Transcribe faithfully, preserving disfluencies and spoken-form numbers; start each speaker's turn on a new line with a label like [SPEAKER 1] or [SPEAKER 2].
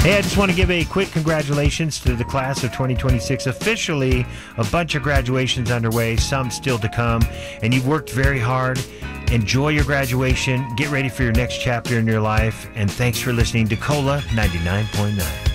[SPEAKER 1] Hey, I just want to give a quick congratulations to the class of twenty twenty-six. Officially, a bunch of graduations underway, some still to come, and you've worked very hard. Enjoy your graduation. Get ready for your next chapter in your life. And thanks for listening to Cola ninety-nine point nine.